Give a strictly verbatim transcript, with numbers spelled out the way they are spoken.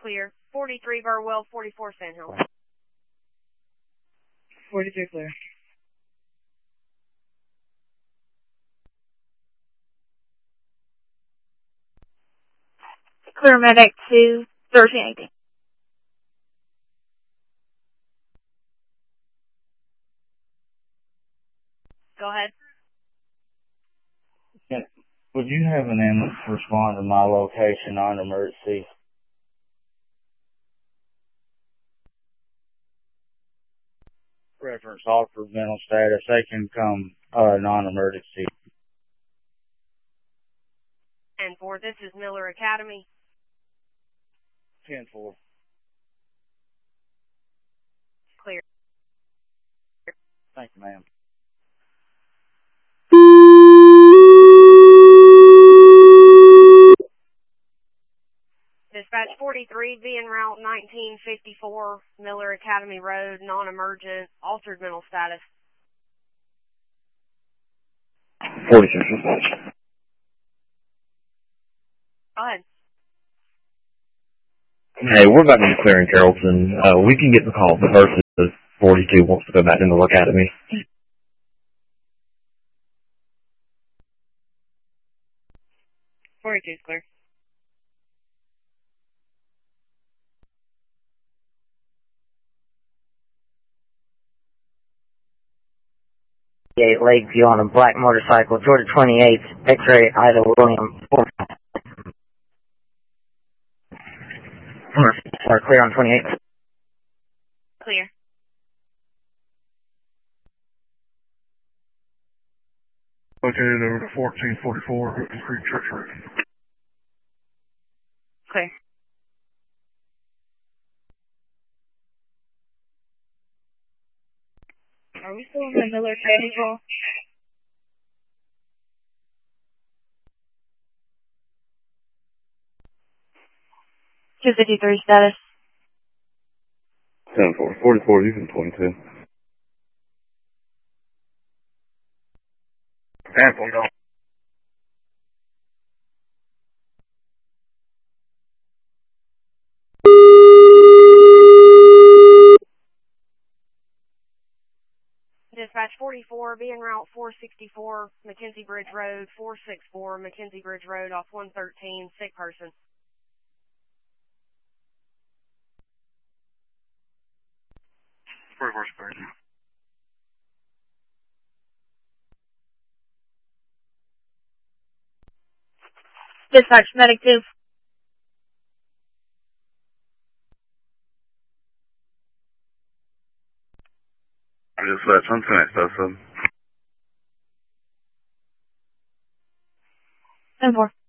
Clear. forty-three Burwell, forty-four Sandhill. forty-three clear. Clear medic to thirteen eighteen. Go ahead. Yeah. Would you have an ambulance respond to my location on emergency? Reference offer mental status. They can come uh, non-emergency. And four, this is Miller Academy. ten four. Clear. Thank you, ma'am. Dispatch forty-three, be en route nineteen fifty-four, Miller Academy Road, non-emergent, altered mental status. forty-six dispatch. Go ahead. Hey, we're about to be clearing Carrollton. Uh, we can get the call. The person forty-two wants to go back into the academy. forty-two is clear. eight Lakeview on a black motorcycle, Georgia twenty-eight, X-ray, Ida William, four. Are clear on twenty-eight. Clear. Located over to fourteen forty-four, Hooten Creek Church Road. Clear. Are we still in the Miller Triangle? two fifty-three status. ten four. forty-four, you can twenty-two. ten four, go. Dispatch forty-four, be en route four sixty-four, Mackenzie Bridge Road, four sixty-four, Mackenzie Bridge Road off one thirteen, sick person. forty-four square. Dispatch medic two. I just let something at stuff, so. ten four.